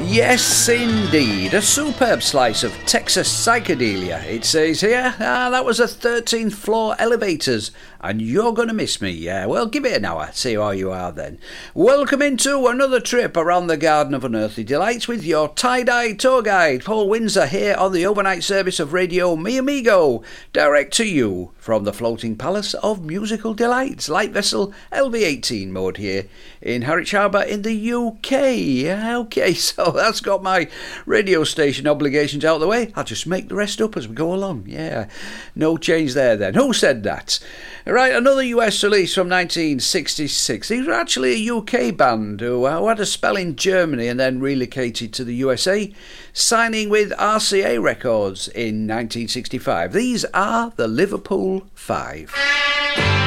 Yes, indeed. A superb slice of Texas psychedelia. It says here, that was a 13th floor elevators, and you're going to miss me. Yeah, well, give it an hour. See how you are then. Welcome into another trip around the Garden of Unearthly Delights with your tie-dye tour guide, Paul Windsor, here on the overnight service of Radio Mi Amigo, direct to you from the floating palace of musical delights, light vessel LV18 mode here in Harwich Harbour in the UK. Okay, so that's got my radio station obligations out of the way. I'll just make the rest up as we go along. Yeah, no change there then. Who said that? Right, another US release from 1966. These were actually a UK band who had a spell in Germany and then relocated to the USA, signing with RCA Records in 1965. These are the Liverpool Five.